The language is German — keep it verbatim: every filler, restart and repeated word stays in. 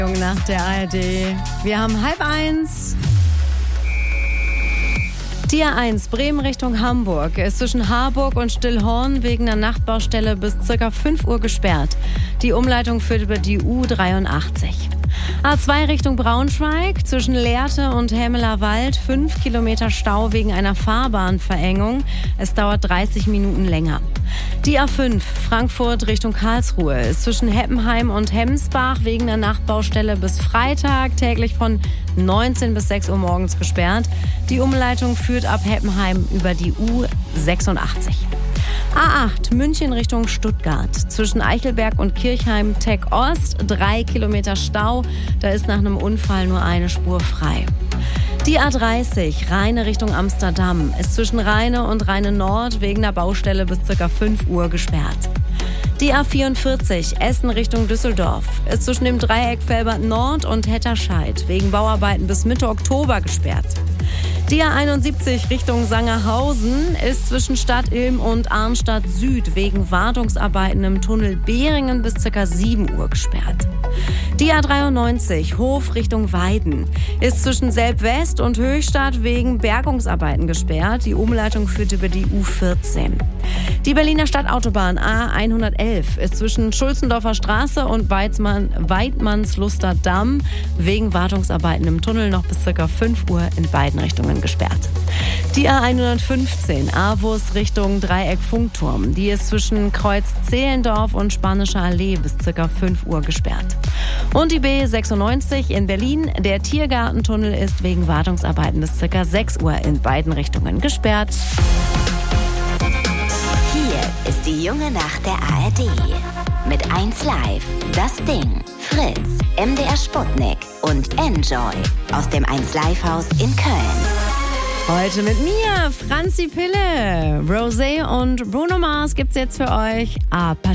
Nach der A R D. Wir haben halb eins. Die A eins Bremen Richtung Hamburg ist zwischen Harburg und Stillhorn wegen der Nachtbaustelle bis ca. fünf Uhr gesperrt. Die Umleitung führt über die U dreiundachtzig. A zwei Richtung Braunschweig zwischen Lehrte und Hämeler Wald fünf Kilometer Stau wegen einer Fahrbahnverengung. Es dauert dreißig Minuten länger. Die A fünf Frankfurt Richtung Karlsruhe ist zwischen Heppenheim und Hemsbach wegen der Nachtbaustelle bis Freitag täglich von neunzehn bis sechs Uhr morgens gesperrt. Die Umleitung führt ab Heppenheim über die U sechsundachtzig. A acht München Richtung Stuttgart zwischen Eichelberg und Kirchheim Tech Ost drei Kilometer Stau. Da ist nach einem Unfall nur eine Spur frei. Die A dreißig Rheine Richtung Amsterdam ist zwischen Rheine und Rheine Nord wegen der Baustelle bis ca. fünf Uhr gesperrt. Die A vierundvierzig Essen Richtung Düsseldorf ist zwischen dem Dreieck Velbert Nord und Hetterscheid wegen Bauarbeiten bis Mitte Oktober gesperrt. Die A einundsiebzig Richtung Sangerhausen ist zwischen Stadt Ilm und Arnstadt Süd wegen Wartungsarbeiten im Tunnel Behringen bis ca. sieben Uhr gesperrt. Die A dreiundneunzig Hof Richtung Weiden ist zwischen Selb-West und Höchstadt wegen Bergungsarbeiten gesperrt. Die Umleitung führt über die U vierzehn. Die Berliner Stadtautobahn A hundertelf ist zwischen Schulzendorfer Straße und Weizmann, Weidmannsluster Damm wegen Wartungsarbeiten im Tunnel noch bis ca. fünf Uhr in beiden Richtungen gesperrt. Die A hundertfünfzehn Avus Richtung Dreieck Funkturm, die ist zwischen Kreuz Zehlendorf und Spanischer Allee bis ca. fünf Uhr gesperrt. Und die B sechsundneunzig in Berlin, der Tiergartentunnel ist wegen Wartungsarbeiten bis ca. sechs Uhr in beiden Richtungen gesperrt. Hier ist die junge Nacht der A R D. Mit eins Live, Das Ding, Fritz, M D R Sputnik und Enjoy aus dem eins Live Haus in Köln. Heute mit mir, Franzi Pille. Rosé und Bruno Mars gibt's jetzt für euch. Ah,